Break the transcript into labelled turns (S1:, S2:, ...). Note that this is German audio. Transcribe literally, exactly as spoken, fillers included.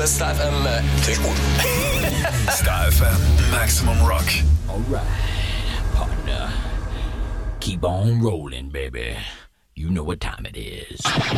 S1: Eller Star F M, äh, finde ich gut.
S2: Star F M, Maximum Rock.
S3: Alright, partner. Keep on rolling, baby. You know what time it is.